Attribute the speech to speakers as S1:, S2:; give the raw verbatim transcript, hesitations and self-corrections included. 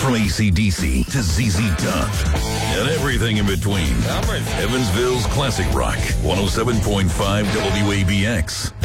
S1: From A C D C to Z Z Top and everything in between. Evansville's Classic Rock, one oh seven point five W A B X.